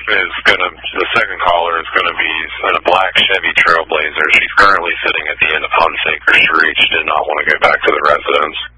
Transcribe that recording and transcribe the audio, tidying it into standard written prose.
the second caller is gonna be in a black Chevy Trailblazer. She's currently sitting at the end of Hunsaker Street. She did not want to go back to the residence.